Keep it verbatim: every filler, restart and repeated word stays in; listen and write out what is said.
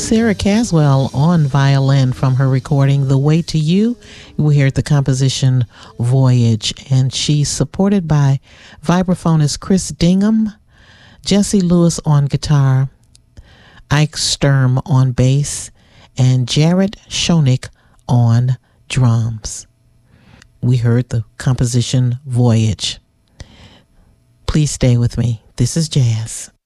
Sarah Caswell on violin from her recording The Way to You. We heard the composition Voyage, and she's supported by vibraphonist Chris Dingham, Jesse Lewis on guitar, Ike Sturm on bass, and Jared Schoenig on drums. We heard the composition Voyage. Please stay with me. This is jazz.